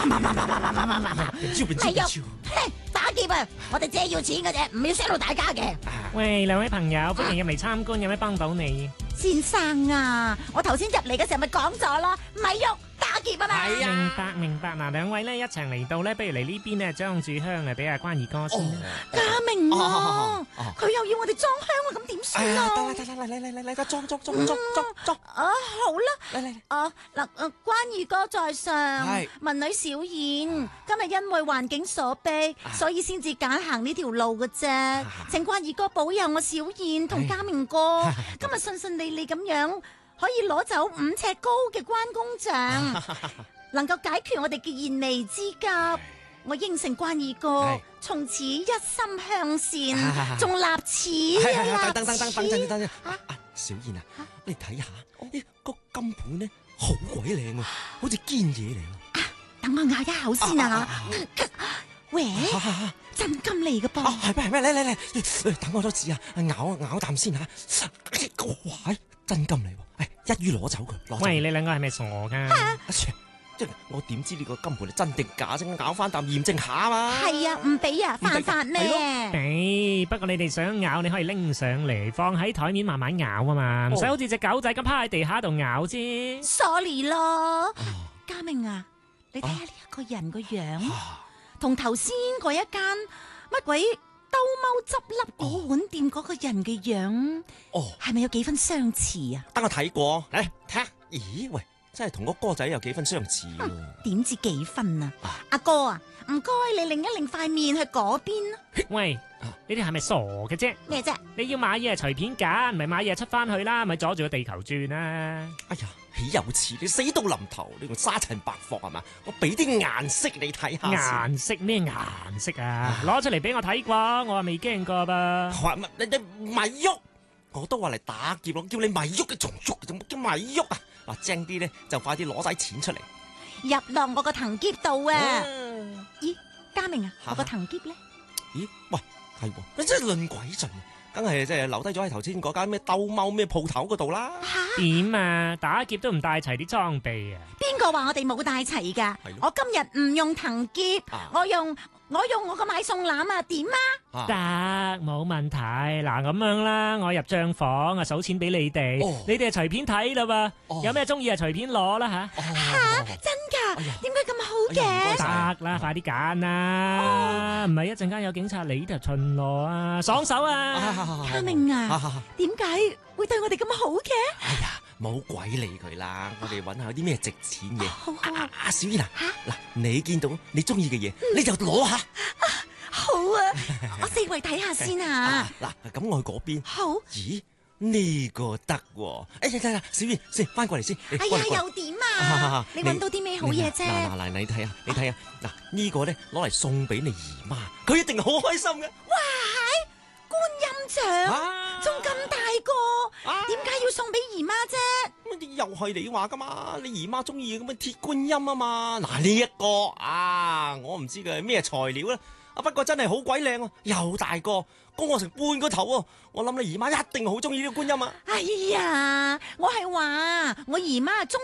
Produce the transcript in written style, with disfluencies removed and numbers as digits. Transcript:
打劫啊！我哋只係要錢嘅啫，唔要傷到大家嘅。 喂，兩位朋友，歡迎入嚟參觀，有咩幫到你？ 先生啊，我頭先入嚟嘅時候咪講咗咯，咪喐打劫啊嘛。 明白明白。嗱，兩位咧一齊嚟到咧，不如嚟呢邊咧裝住香啊，俾阿關二哥先。 嘉明啊，佢又要我哋裝香啊，咁點算啊？ 嚟，裝。 好啦， 嚟。 嗱，關二哥在上，文女小燕，今日因為環境所逼，所以先至揀行呢條路嘅啫。請關二哥保佑我小燕同嘉明哥，今日順順利利咁樣，可以攞走5尺高嘅關公像，能夠解決我哋嘅燃眉之急。我應承關二哥，從此一心向善，仲立此等，小燕啊，你睇下呢個金盤呢，好鬼靚啊，好似堅嘢嚟啊！ 等我咬一口先啊！喂，真金嚟嘅噃！ 係咩？嚟，等我都試啊，咬啖先吓。哇，真金嚟喎！一於攞走佢。 喂，你兩個係咪傻噶？ 即係我點知呢個金盤係真定假啫？咬翻啖驗證下嘛。 係啊，唔俾啊，犯法咩？ 俾，不過你哋想咬，你可以拎上嚟，放喺台面慢慢咬啊嘛，唔使好似隻狗仔咁趴喺地下度咬啫。 Sorry 咯，嘉明啊，你睇下呢一個人個樣，同頭先嗰一間乜鬼兜踎執笠古玩店嗰個人嘅樣，係咪有幾分相似啊？ 等我睇過，嚟睇下。咦，喂！真係同個哥仔有幾分相似喎。 點知幾分啊？阿哥啊，唔該你擰一擰塊面去嗰邊啊。 喂，你哋係咪傻嘅啫？ 咩啫？ 你要買嘢係隨便揀，唔係買嘢出翻去啦，咪阻住個地球轉啦。 哎呀，豈有此理！死到臨頭，呢個沙塵白霍係嘛？我俾啲顏色你睇下。 顏色咩顏色啊？攞出嚟俾我睇啩，我話未驚過噃。 你咪喐！我都話嚟打劫咯，叫你咪喐嘅，仲喐嘅，叫咪喐啊！嗱，精啲咧就快啲攞晒錢出嚟， 入落我個藤篋度啊！咦，嘉明啊，我個藤篋咧？ 咦，喂，係喎，你真係論鬼盡，梗係即係留低咗喺頭先嗰間咩兜踎咩鋪頭嗰度啦。 點啊？打劫都唔帶齊啲裝備啊？ 邊個話我哋冇帶齊噶？我今日唔用藤篋，我用我個買餸籃啊？點啊？ 得，冇問題。嗱，咁樣啦，我入賬房啊，數錢俾你哋，你哋係隨便睇啦噃。有咩中意啊，隨便攞啦吓。 真噶？點解咁好嘅？ 得啦，快啲揀啦，唔係一陣間有警察嚟就巡邏啊，爽手啊！ 嘉明啊，點解會對我哋咁好嘅？ 哎呀，冇鬼理佢啦，我哋揾下啲咩值錢嘢。阿小燕啊，嗱，你見到你中意嘅嘢，你就攞下。 好啊，我四圍睇下先啊。 嗱，咁我去嗰邊。 好。 咦，呢個得喎。哎呀，小燕，先翻過嚟先。 哎呀，又點啊？你揾到啲咩好嘢啫？ 嗱，你睇下，嗱，呢個咧攞嚟送俾你姨媽，佢一定好開心嘅。 哇，係觀音像，仲咁大個，點解要送俾姨媽啫？ 又係你話噶嘛？你姨媽中意咁嘅鐵觀音啊嘛。嗱，呢一個我唔知佢係咩材料啦。不過真係好鬼靚啊，又大個，高我成半個頭啊！我諗你姨媽一定好中意呢個觀音啊！ 哎呀，我係話我姨媽中